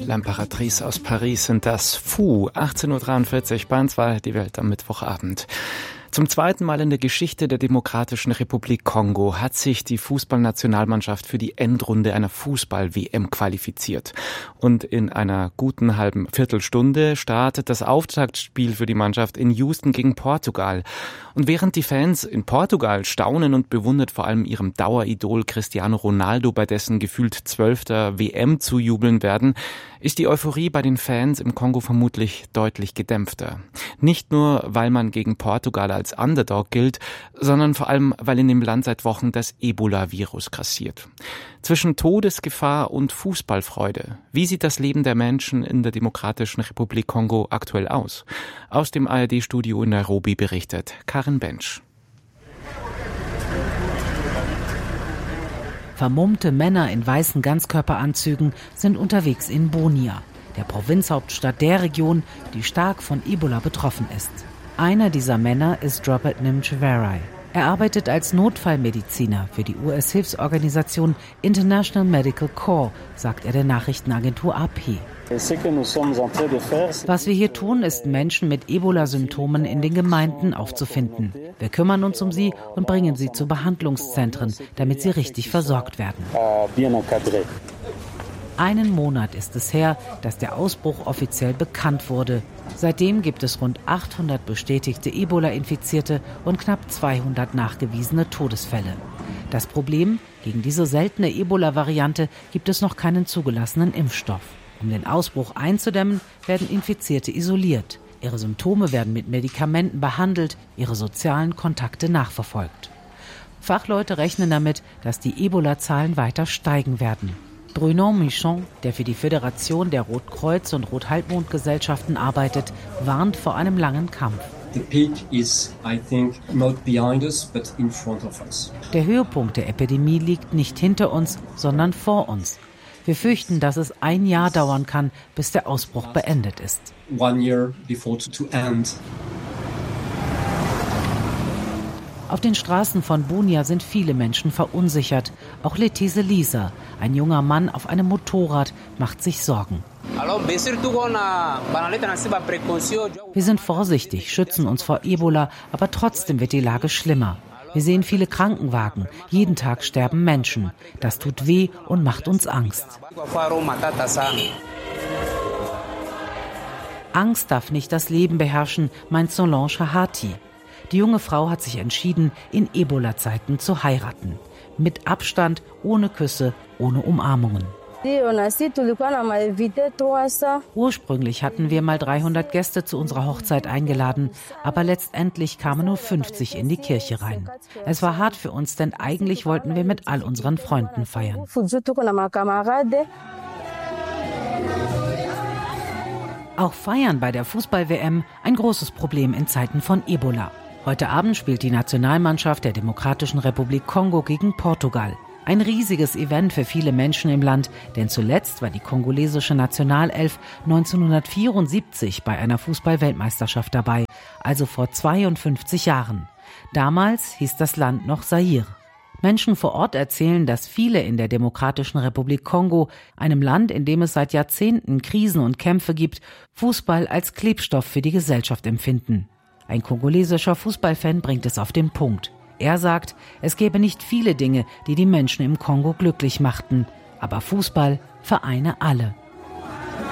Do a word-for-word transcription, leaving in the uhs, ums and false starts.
L'Impératrice aus Paris sind das. Fou, achtzehn Uhr dreiundvierzig, Bayern zwei, die Welt am Mittwochabend. Zum zweiten Mal in der Geschichte der Demokratischen Republik Kongo hat sich die Fußballnationalmannschaft für die Endrunde einer Fußball-W M qualifiziert. Und in einer guten halben Viertelstunde startet das Auftaktspiel für die Mannschaft in Houston gegen Portugal. Und während die Fans in Portugal staunen und bewundert vor allem ihrem Daueridol Cristiano Ronaldo bei dessen gefühlt zwölfter W M zujubeln werden, ist die Euphorie bei den Fans im Kongo vermutlich deutlich gedämpfter. Nicht nur, weil man gegen Portugal als Underdog gilt, sondern vor allem, weil in dem Land seit Wochen das Ebola-Virus grassiert. Zwischen Todesgefahr und Fußballfreude, wie sieht das Leben der Menschen in der Demokratischen Republik Kongo aktuell aus? Aus dem A R D-Studio in Nairobi berichtet Karin Bensch. Vermummte Männer in weißen Ganzkörperanzügen sind unterwegs in Bunia, der Provinzhauptstadt der Region, die stark von Ebola betroffen ist. Einer dieser Männer ist Robert Nimcheverai. Er arbeitet als Notfallmediziner für die U S-Hilfsorganisation International Medical Corps, sagt er der Nachrichtenagentur A P. Was wir hier tun, ist, Menschen mit Ebola-Symptomen in den Gemeinden aufzufinden. Wir kümmern uns um sie und bringen sie zu Behandlungszentren, damit sie richtig versorgt werden. Einen Monat ist es her, dass der Ausbruch offiziell bekannt wurde. Seitdem gibt es rund achthundert bestätigte Ebola-Infizierte und knapp zweihundert nachgewiesene Todesfälle. Das Problem: Gegen diese seltene Ebola-Variante gibt es noch keinen zugelassenen Impfstoff. Um den Ausbruch einzudämmen, werden Infizierte isoliert. Ihre Symptome werden mit Medikamenten behandelt, ihre sozialen Kontakte nachverfolgt. Fachleute rechnen damit, dass die Ebola-Zahlen weiter steigen werden. Bruno Michon, der für die Föderation der Rotkreuz- und Rothalbmondgesellschaften arbeitet, warnt vor einem langen Kampf. The peak is, I think, not behind us, but in front of us. Der Höhepunkt der Epidemie liegt nicht hinter uns, sondern vor uns. Wir fürchten, dass es ein Jahr dauern kann, bis der Ausbruch beendet ist. One year before to end. Auf den Straßen von Bunia sind viele Menschen verunsichert. Auch Letise Lisa, ein junger Mann auf einem Motorrad, macht sich Sorgen. Wir sind vorsichtig, schützen uns vor Ebola, aber trotzdem wird die Lage schlimmer. Wir sehen viele Krankenwagen. Jeden Tag sterben Menschen. Das tut weh und macht uns Angst. Angst darf nicht das Leben beherrschen, meint Solange Hahati. Die junge Frau hat sich entschieden, in Ebola-Zeiten zu heiraten. Mit Abstand, ohne Küsse, ohne Umarmungen. Ursprünglich hatten wir mal dreihundert Gäste zu unserer Hochzeit eingeladen, aber letztendlich kamen nur fünfzig in die Kirche rein. Es war hart für uns, denn eigentlich wollten wir mit all unseren Freunden feiern. Auch Feiern bei der Fußball-W M ein großes Problem in Zeiten von Ebola. Heute Abend spielt die Nationalmannschaft der Demokratischen Republik Kongo gegen Portugal. Ein riesiges Event für viele Menschen im Land, denn zuletzt war die kongolesische Nationalelf neunzehnhundertvierundsiebzig bei einer Fußball-Weltmeisterschaft dabei, also vor zweiundfünfzig Jahren. Damals hieß das Land noch Zaire. Menschen vor Ort erzählen, dass viele in der Demokratischen Republik Kongo, einem Land, in dem es seit Jahrzehnten Krisen und Kämpfe gibt, Fußball als Klebstoff für die Gesellschaft empfinden. Ein kongolesischer Fußballfan bringt es auf den Punkt. Er sagt, es gäbe nicht viele Dinge, die die Menschen im Kongo glücklich machten, aber Fußball vereine alle.